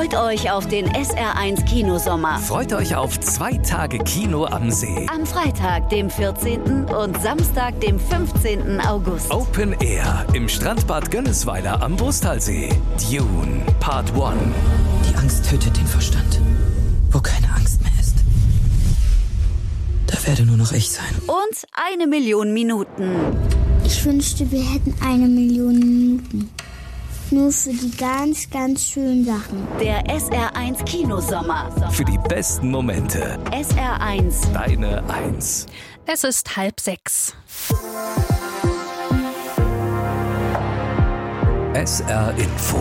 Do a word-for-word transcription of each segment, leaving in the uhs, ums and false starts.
Freut euch auf den S R eins Kinosommer. Freut euch auf zwei Tage Kino am See. Am Freitag, dem vierzehnten und Samstag, dem fünfzehnten August. Open Air im Strandbad Gönnesweiler am Brusttalsee. Dune Part eins. Die Angst tötet den Verstand. Wo keine Angst mehr ist, da werde nur noch ich sein. Und eine Million Minuten. Ich wünschte, wir hätten eine Million Minuten. Nur für die ganz, ganz schönen Sachen. Der S R eins Kinosommer. Für die besten Momente. S R eins. Deine Eins. Es ist halb sechs. S R Info.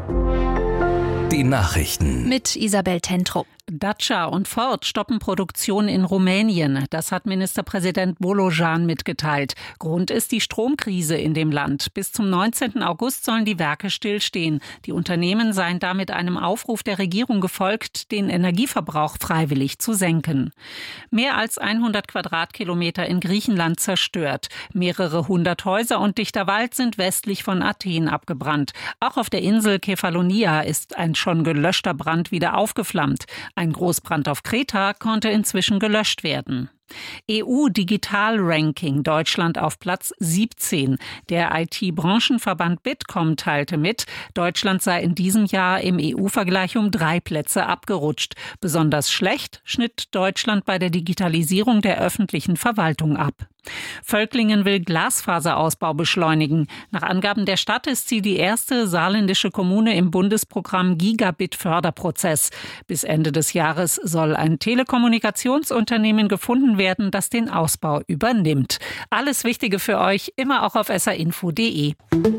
Die Nachrichten. Mit Isabel Tentrup. Dacia und Ford stoppen Produktion in Rumänien. Das hat Ministerpräsident Bolojan mitgeteilt. Grund ist die Stromkrise in dem Land. Bis zum neunzehnten August sollen die Werke stillstehen. Die Unternehmen seien damit einem Aufruf der Regierung gefolgt, den Energieverbrauch freiwillig zu senken. Mehr als hundert Quadratkilometer in Griechenland zerstört. Mehrere hundert Häuser und dichter Wald sind westlich von Athen abgebrannt. Auch auf der Insel Kefalonia ist ein schon gelöschter Brand wieder aufgeflammt. Ein Großbrand auf Kreta konnte inzwischen gelöscht werden. E U-Digital-Ranking, Deutschland auf Platz siebzehn. Der I T-Branchenverband Bitkom teilte mit, Deutschland sei in diesem Jahr im E U-Vergleich um drei Plätze abgerutscht. Besonders schlecht schnitt Deutschland bei der Digitalisierung der öffentlichen Verwaltung ab. Völklingen will Glasfaserausbau beschleunigen. Nach Angaben der Stadt ist sie die erste saarländische Kommune im Bundesprogramm Gigabit-Förderprozess. Bis Ende des Jahres soll ein Telekommunikationsunternehmen gefunden werden, das den Ausbau übernimmt. Alles Wichtige für euch immer auch auf s r info punkt d e.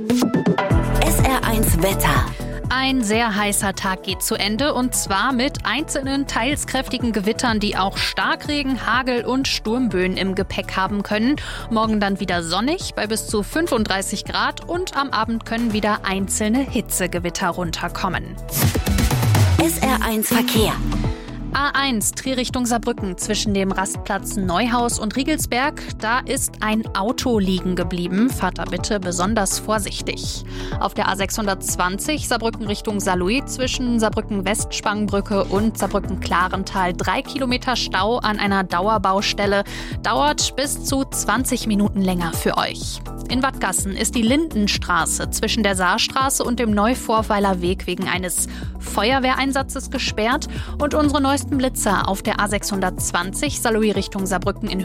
S R eins Wetter. Ein sehr heißer Tag geht zu Ende und zwar mit einzelnen, teils kräftigen Gewittern, die auch Starkregen, Hagel und Sturmböen im Gepäck haben können. Morgen dann wieder sonnig bei bis zu fünfunddreißig Grad und am Abend können wieder einzelne Hitzegewitter runterkommen. S R eins Verkehr. A eins, Trier Richtung Saarbrücken, zwischen dem Rastplatz Neuhaus und Riegelsberg. Da ist ein Auto liegen geblieben. Fahrt da bitte besonders vorsichtig. Auf der A sechshundertzwanzig, Saarbrücken Richtung Saarlouis, zwischen Saarbrücken-Westspangenbrücke und Saarbrücken-Klarental. Drei Kilometer Stau an einer Dauerbaustelle. Dauert bis zu zwanzig Minuten länger für euch. In Wattgassen ist die Lindenstraße zwischen der Saarstraße und dem Neuvorweiler Weg wegen eines Feuerwehreinsatzes gesperrt. Und unsere neuesten Blitzer auf der A sechshundertzwanzig, Saarlouis Richtung Saarbrücken in